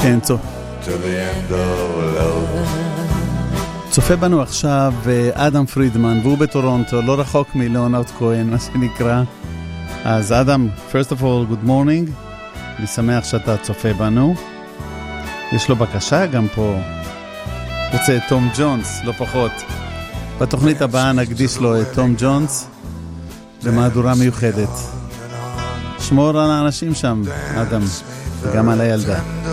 כן, צופה בנו עכשיו אדם פרידמן, והוא בטורונטו, לא רחוק מלאונרד כהן, מה שנקרא. אז אדם, first of all, good morning. אני שמח שאתה צופה בנו. יש לו בקשה גם פה. רוצה את תום ג'ונס, לא פחות. בתוכנית הבאה נקדיש לו את תום ג'ונס במהדורה מיוחדת. שמור על האנשים שם, אדם, וגם על הילדה.